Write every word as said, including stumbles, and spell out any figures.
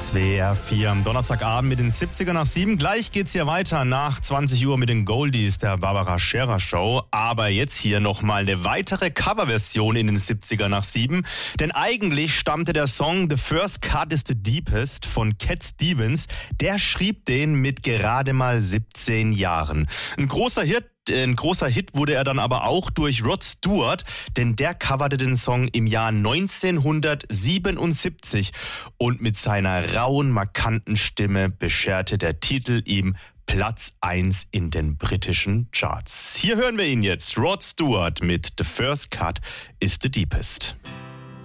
S W R vier am Donnerstagabend mit den siebziger nach sieben. Gleich geht's hier weiter nach zwanzig Uhr mit den Goldies der Barbara Scherer Show. Aber jetzt hier nochmal eine weitere Coverversion in den siebziger nach sieben. Denn eigentlich stammte der Song The First Cut is the Deepest von Cat Stevens. Der schrieb den mit gerade mal siebzehn Jahren. Ein großer Hit. Ein großer Hit wurde er dann aber auch durch Rod Stewart, denn der coverte den Song im Jahr neunzehnhundertsiebenundsiebzig und mit seiner rauen, markanten Stimme bescherte der Titel ihm Platz eins in den britischen Charts. Hier hören wir ihn jetzt, Rod Stewart mit The First Cut is the Deepest.